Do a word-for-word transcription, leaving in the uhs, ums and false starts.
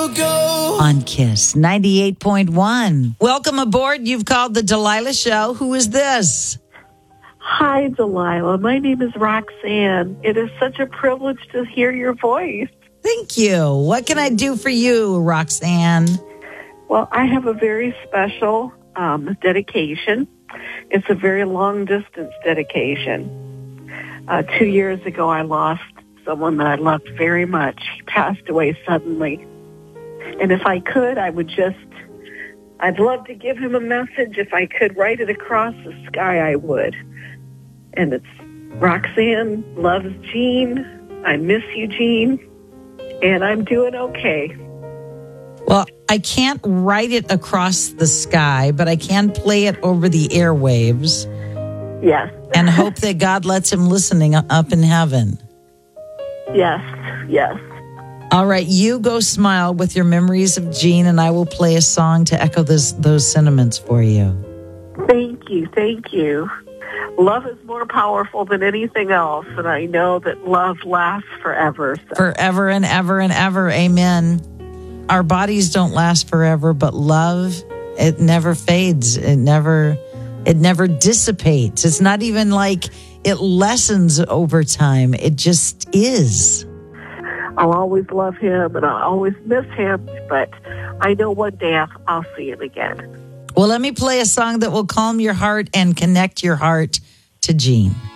On Kiss ninety-eight point one. Welcome aboard. You've called the Delilah Show. Who is this? Hi, Delilah. My name is Roxanne. It is such a privilege to hear your voice. Thank you. What can I do for you, Roxanne? Well, I have a very special um, dedication. It's a very long-distance dedication. Uh, two years ago, I lost someone that I loved very much. He passed away suddenly. And if I could, I would just, I'd love to give him a message. If I could write it across the sky, I would. And it's, Roxanne loves Gene. I miss you, Gene. And I'm doing okay. Well, I can't write it across the sky, but I can play it over the airwaves. Yes. And hope that God lets him listening up in heaven. Yes, yes. All right, you go smile with your memories of Gene, and I will play a song to echo this, those sentiments for you. Thank you, thank you. Love is more powerful than anything else, and I know that love lasts forever. So. Forever and ever and ever, amen. Our bodies don't last forever, but love, it never fades. It never, it never dissipates. It's not even like it lessens over time. It just is. I'll always love him, and I'll always miss him, but I know one day I'll, I'll see him again. Well, let me play a song that will calm your heart and connect your heart to Gene.